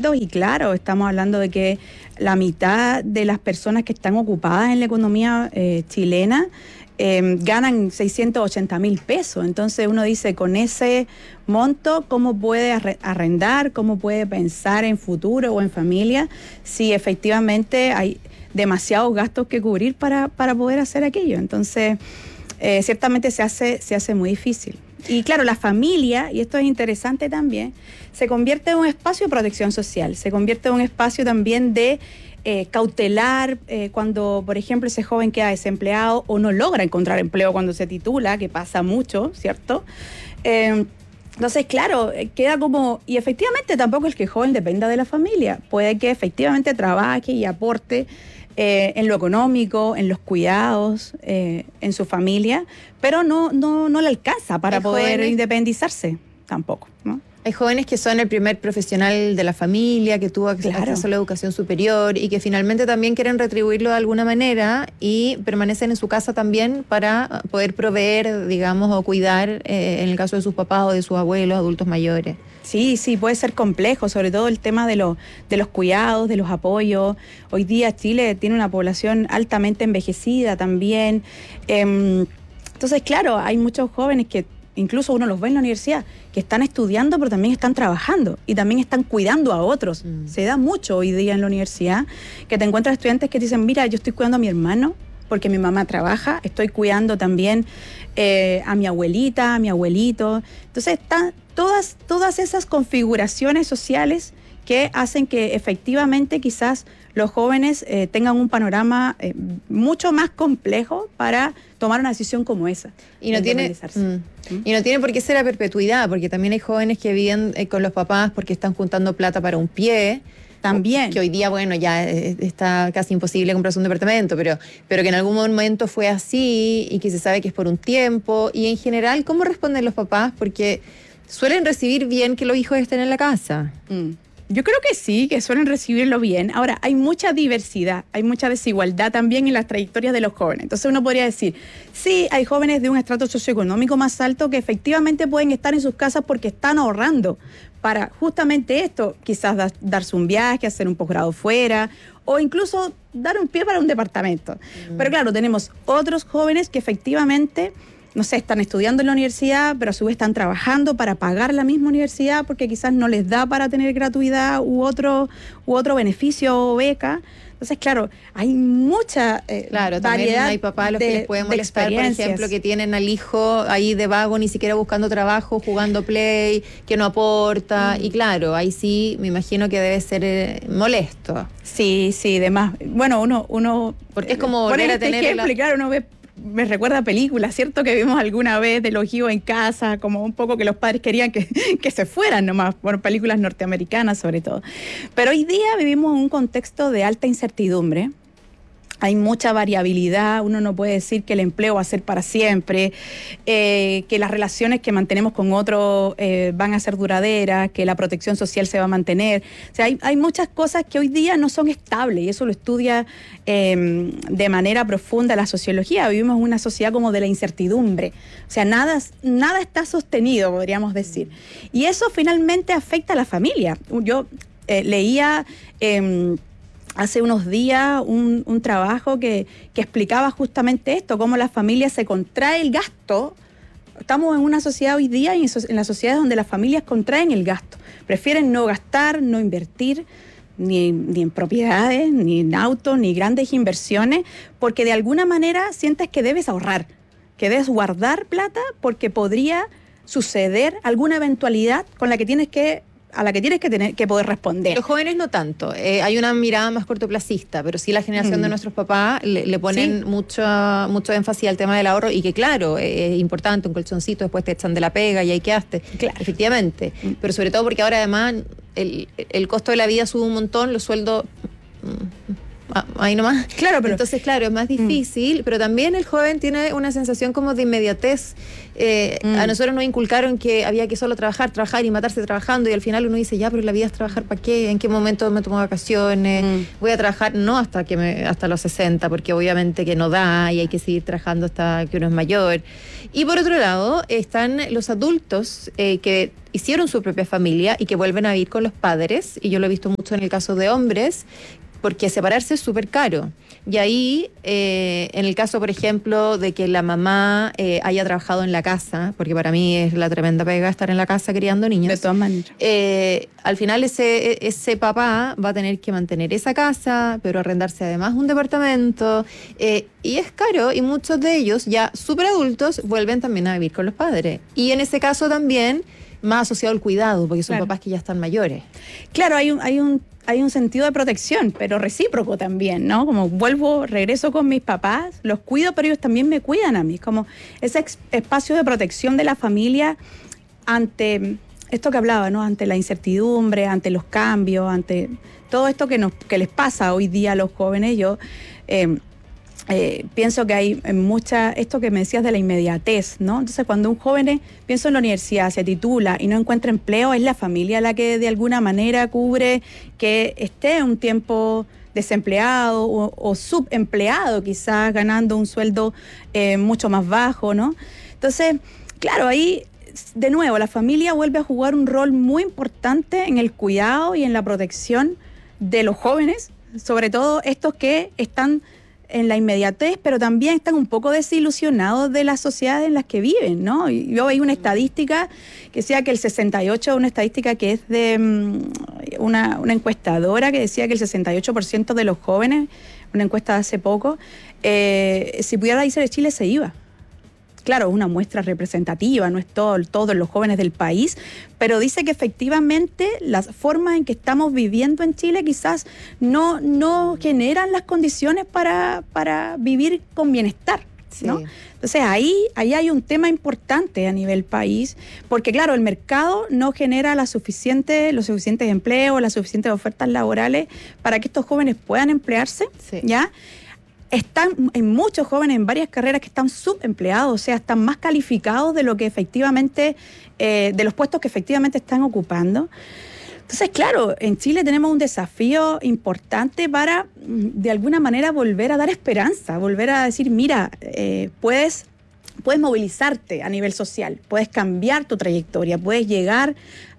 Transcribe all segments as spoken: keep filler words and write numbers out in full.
sueldos y claro, estamos hablando de que la mitad de las personas que están ocupadas en la economía eh, chilena eh, ganan seiscientos ochenta mil pesos. Entonces uno dice, con ese monto, ¿cómo puede arrendar? ¿Cómo puede pensar en futuro o en familia? Si efectivamente hay demasiados gastos que cubrir para, para poder hacer aquello. Entonces, eh, ciertamente se hace, se hace muy difícil. Y claro, la familia, y esto es interesante también, se convierte en un espacio de protección social, se convierte en un espacio también de eh, cautelar eh, cuando, por ejemplo, ese joven queda desempleado o no logra encontrar empleo cuando se titula, que pasa mucho, ¿cierto? Eh, Entonces, claro, queda como... Y efectivamente tampoco es que el joven dependa de la familia. Puede que efectivamente trabaje y aporte eh, en lo económico, en los cuidados, eh, en su familia, pero no, no, no le alcanza para poder jóvenes, independizarse tampoco, ¿no? Hay jóvenes que son el primer profesional de la familia, que tuvo acceso claro. a la educación superior y que finalmente también quieren retribuirlo de alguna manera y permanecen en su casa también para poder proveer, digamos, o cuidar, eh, en el caso de sus papás o de sus abuelos, adultos mayores. Sí, sí, puede ser complejo, sobre todo el tema de, lo, de los cuidados, de los apoyos. Hoy día Chile tiene una población altamente envejecida también. Eh, entonces, claro, hay muchos jóvenes que incluso uno los ve en la universidad, que están estudiando, pero también están trabajando y también están cuidando a otros. Mm. Se da mucho hoy día en la universidad que te encuentras estudiantes que dicen, mira, yo estoy cuidando a mi hermano porque mi mamá trabaja, estoy cuidando también eh, a mi abuelita, a mi abuelito. Entonces están todas, todas esas configuraciones sociales que hacen que efectivamente quizás los jóvenes eh, tengan un panorama eh, mucho más complejo para tomar una decisión como esa. Y no tiene mm, ¿Mm? y no tiene por qué ser a perpetuidad, porque también hay jóvenes que viven eh, con los papás porque están juntando plata para un pie. También. Que hoy día, bueno, ya eh, está casi imposible comprarse un departamento, pero, pero que en algún momento fue así y que se sabe que es por un tiempo. Y en general, ¿cómo responden los papás? Porque suelen recibir bien que los hijos estén en la casa. Mm. Yo creo que sí, que suelen recibirlo bien. Ahora, hay mucha diversidad, hay mucha desigualdad también en las trayectorias de los jóvenes. Entonces uno podría decir, sí, hay jóvenes de un estrato socioeconómico más alto que efectivamente pueden estar en sus casas porque están ahorrando para justamente esto, quizás da, darse un viaje, hacer un posgrado fuera o incluso dar un pie para un departamento. Mm. Pero claro, tenemos otros jóvenes que efectivamente... no sé, están estudiando en la universidad, pero a su vez están trabajando para pagar la misma universidad porque quizás no les da para tener gratuidad u otro, u otro beneficio o beca. Entonces, claro, hay mucha eh, claro, variedad también hay papás a los de, que les puede molestar, por ejemplo, que tienen al hijo ahí de vago, ni siquiera buscando trabajo, jugando play, que no aporta. Mm. Y claro, ahí sí me imagino que debe ser eh, molesto. Sí, sí, demás. Bueno, uno... uno porque es como volver a tener... ejemplo, la... y claro, uno ve... me recuerda a películas, ¿cierto? Que vimos alguna vez de los hijos en casa, como un poco que los padres querían que, que se fueran nomás, por películas norteamericanas sobre todo. Pero hoy día vivimos en un contexto de alta incertidumbre. Hay mucha variabilidad, uno no puede decir que el empleo va a ser para siempre, eh, que las relaciones que mantenemos con otros eh, van a ser duraderas, que la protección social se va a mantener. O sea, hay, hay muchas cosas que hoy día no son estables y eso lo estudia eh, de manera profunda la sociología. Vivimos en una sociedad como de la incertidumbre, o sea, nada, nada está sostenido, podríamos decir. Y eso finalmente afecta a la familia. Yo eh, leía... Eh, hace unos días un, un trabajo que, que explicaba justamente esto, cómo la familia se contrae el gasto. Estamos en una sociedad hoy día y en, so, en las sociedades donde las familias contraen el gasto. Prefieren no gastar, no invertir, ni, ni en propiedades, ni en autos, ni grandes inversiones, porque de alguna manera sientes que debes ahorrar, que debes guardar plata porque podría suceder alguna eventualidad con la que tienes que a la que tienes que tener que poder responder. Los jóvenes no tanto, eh, hay una mirada más cortoplacista, pero sí la generación mm. de nuestros papás le, le ponen ¿Sí? mucho, mucho énfasis al tema del ahorro y que claro, eh, es importante, un colchoncito, después te echan de la pega y ahí quedaste, claro. Efectivamente, mm. pero sobre todo porque ahora además el, el costo de la vida sube un montón, los sueldos... Mm, ahí nomás. Claro, pero entonces, claro, es más difícil, mm. pero también el joven tiene una sensación como de inmediatez. Eh, mm. A nosotros nos inculcaron que había que solo trabajar, trabajar y matarse trabajando, y al final uno dice, ya, pero la vida es trabajar para qué, en qué momento me tomo vacaciones, mm. voy a trabajar, no hasta que me, hasta los sesenta, porque obviamente que no da y hay que seguir trabajando hasta que uno es mayor. Y por otro lado, están los adultos eh, que hicieron su propia familia y que vuelven a vivir con los padres, y yo lo he visto mucho en el caso de hombres, porque separarse es súper caro. Y ahí, eh, en el caso, por ejemplo, de que la mamá eh, haya trabajado en la casa, porque para mí es la tremenda pega estar en la casa criando niños. De todas maneras. Eh, al final ese, ese papá va a tener que mantener esa casa, pero arrendarse además un departamento. Eh, y es caro, y muchos de ellos, ya súper adultos, vuelven también a vivir con los padres. Y en ese caso también, más asociado al cuidado, porque son claro. papás que ya están mayores. Claro, hay un... Hay un hay un sentido de protección, pero recíproco también, ¿no? Como vuelvo, regreso con mis papás, los cuido, pero ellos también me cuidan a mí. Como ese ex- espacio de protección de la familia ante esto que hablaba, ¿no? Ante la incertidumbre, ante los cambios, ante todo esto que nos que les pasa hoy día a los jóvenes. Yo eh, eh, pienso que hay mucha, esto que me decías de la inmediatez, ¿no? Entonces, cuando un joven, pienso en la universidad, se titula y no encuentra empleo, es la familia la que de alguna manera cubre que esté un tiempo desempleado o, o subempleado, quizás ganando un sueldo eh, mucho más bajo, ¿no? Entonces, claro, ahí, de nuevo, la familia vuelve a jugar un rol muy importante en el cuidado y en la protección de los jóvenes, sobre todo estos que están en la inmediatez, pero también están un poco desilusionados de las sociedades en las que viven, ¿no? Y yo veía una estadística que decía que el sesenta y ocho, una estadística que es de um, una, una encuestadora que decía que el sesenta y ocho por ciento de los jóvenes, una encuesta de hace poco, eh, si pudiera irse de Chile se iba. Claro, es una muestra representativa, no es todo, todos los jóvenes del país, pero dice que efectivamente las formas en que estamos viviendo en Chile quizás no, no generan las condiciones para, para vivir con bienestar, ¿no? Sí. Entonces ahí, ahí hay un tema importante a nivel país, porque claro, el mercado no genera la suficiente, los suficientes empleos, las suficientes ofertas laborales para que estos jóvenes puedan emplearse, sí. ¿ya? Están, hay muchos jóvenes en varias carreras que están subempleados, o sea, están más calificados de lo que efectivamente, eh, de los puestos que efectivamente están ocupando. Entonces, claro, en Chile tenemos un desafío importante para, de alguna manera, volver a dar esperanza, volver a decir, mira, eh, puedes, puedes movilizarte a nivel social, puedes cambiar tu trayectoria, puedes llegar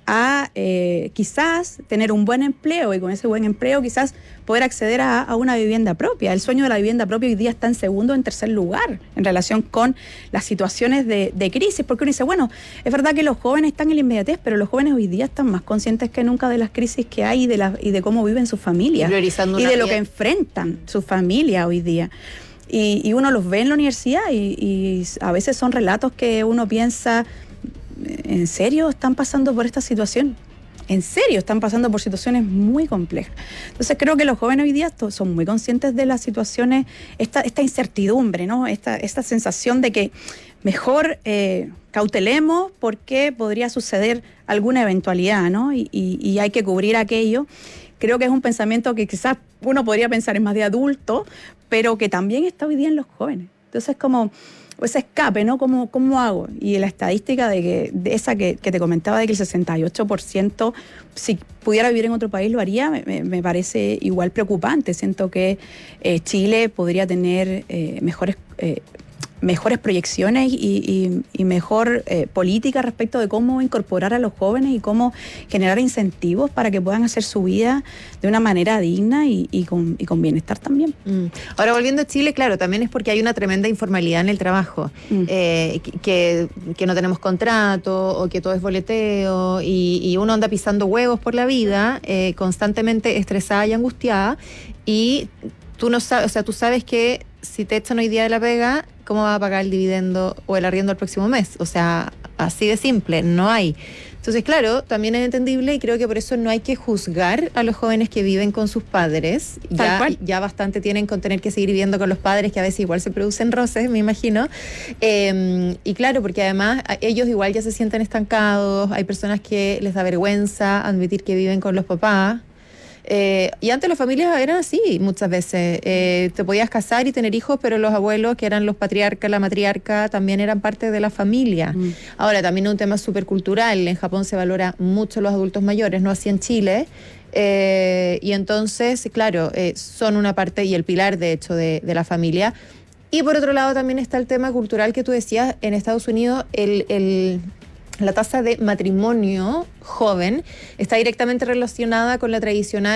a eh, quizás tener un buen empleo y con ese buen empleo quizás poder acceder a, a una vivienda propia. El sueño de la vivienda propia hoy día está en segundo o en tercer lugar en relación con las situaciones de, de crisis, porque uno dice, bueno, es verdad que los jóvenes están en la inmediatez, pero los jóvenes hoy día están más conscientes que nunca de las crisis que hay y de, la, y de cómo viven sus familias y, y de lo que enfrentan sus familias hoy día. Y, y uno los ve en la universidad y, y a veces son relatos que uno piensa, ¿en serio están pasando por esta situación? ¿En serio están pasando por situaciones muy complejas? Entonces creo que los jóvenes hoy día son muy conscientes de las situaciones, esta, esta incertidumbre, ¿no? Esta, esta sensación de que mejor eh, cautelemos porque podría suceder alguna eventualidad, ¿no? Y, y, y hay que cubrir aquello. Creo que es un pensamiento que quizás uno podría pensar es más de adulto, pero que también está hoy día en los jóvenes. Entonces como ese escape, ¿no? ¿Cómo, cómo hago? Y la estadística de que de esa que, que te comentaba de que el sesenta y ocho por ciento, si pudiera vivir en otro país, lo haría, me, me parece igual preocupante. Siento que eh, Chile podría tener eh, mejores eh, mejores proyecciones y, y, y mejor eh, política respecto de cómo incorporar a los jóvenes y cómo generar incentivos para que puedan hacer su vida de una manera digna y, y, con, y con bienestar también. Mm. Ahora, volviendo a Chile, claro, también es porque hay una tremenda informalidad en el trabajo, mm. eh, que, que no tenemos contrato o que todo es boleteo y, y uno anda pisando huevos por la vida, eh, constantemente estresada y angustiada, y tú no sabes, o sea, tú sabes que si te echan hoy día de la pega, ¿cómo vas a pagar el dividendo o el arriendo el próximo mes? O sea, así de simple, no hay. Entonces, claro, también es entendible y creo que por eso no hay que juzgar a los jóvenes que viven con sus padres. Ya, ya bastante tienen con tener que seguir viviendo con los padres, que a veces igual se producen roces, me imagino. Eh, y claro, porque además ellos igual ya se sienten estancados, hay personas que les da vergüenza admitir que viven con los papás. Eh, y antes las familias eran así muchas veces. Eh, te podías casar y tener hijos, pero los abuelos, que eran los patriarcas, la matriarca, también eran parte de la familia. Mm. Ahora, también es un tema súper cultural. En Japón se valora mucho los adultos mayores, no así en Chile. Eh, y entonces, claro, eh, son una parte y el pilar, de hecho, de, de la familia. Y por otro lado también está el tema cultural que tú decías. En Estados Unidos el, el, la tasa de matrimonio joven está directamente relacionada con la tradicional